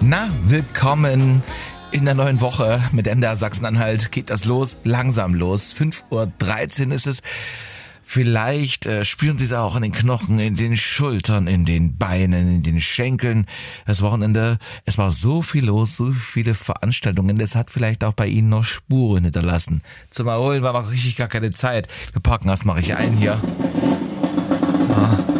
Na, willkommen in der neuen Woche mit MDR Sachsen-Anhalt. Geht das los? Langsam los. 5:13 Uhr ist es. Vielleicht spüren Sie es auch in den Knochen, in den Schultern, in den Beinen, in den Schenkeln. Das Wochenende, es war so viel los, so viele Veranstaltungen. Es hat vielleicht auch bei Ihnen noch Spuren hinterlassen. Zum Erholen war noch richtig gar keine Zeit. Wir parken erstmal richtig ein hier. So.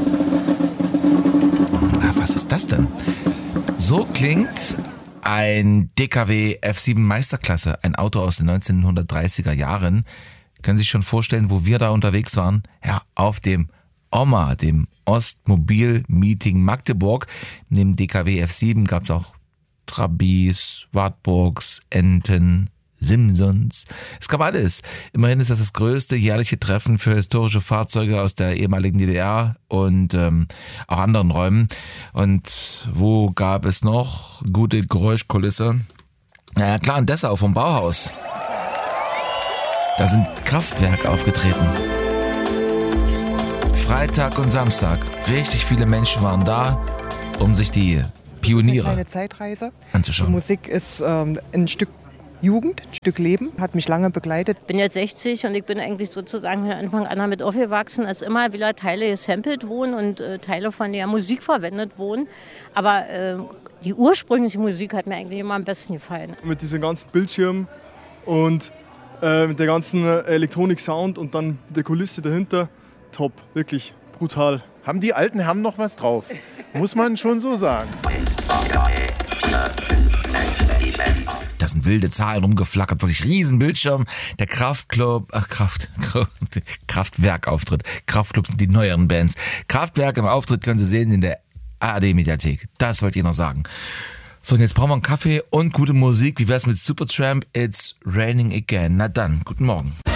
Was ist das denn? So klingt ein DKW F7 Meisterklasse, ein Auto aus den 1930er Jahren. Können Sie sich schon vorstellen, wo wir da unterwegs waren? Ja, auf dem OMA, dem Ostmobil-Meeting Magdeburg. Neben DKW F7 gab es auch Trabis, Wartburgs, Enten, Simsons. Es gab alles. Immerhin ist das größte jährliche Treffen für historische Fahrzeuge aus der ehemaligen DDR und auch anderen Räumen. Und wo gab es noch gute Geräuschkulisse? Na ja, klar, in Dessau vom Bauhaus. Da sind Kraftwerk aufgetreten. Freitag und Samstag. Richtig viele Menschen waren da, um sich die Pioniere eine Zeitreise anzuschauen. Die Musik ist ein Stück Jugend, ein Stück Leben, hat mich lange begleitet. Ich bin jetzt 60 und ich bin eigentlich sozusagen von Anfang an damit aufgewachsen, als immer wieder Teile gesampelt wurden und Teile von der Musik verwendet wurden. Aber die ursprüngliche Musik hat mir eigentlich immer am besten gefallen. Mit diesen ganzen Bildschirmen und mit der ganzen Elektronik-Sound und dann der Kulisse dahinter, top, wirklich brutal. Haben die alten Herren noch was drauf? Muss man schon so sagen. Da sind wilde Zahlen rumgeflackert, wirklich riesen Bildschirm. Der Kraftwerk-Auftritt. Kraftclub sind die neueren Bands. Kraftwerk im Auftritt können Sie sehen in der ARD-Mediathek. Das wollte ich noch sagen. So, und jetzt brauchen wir einen Kaffee und gute Musik. Wie wär's mit Supertramp? It's Raining Again. Na dann, guten Morgen.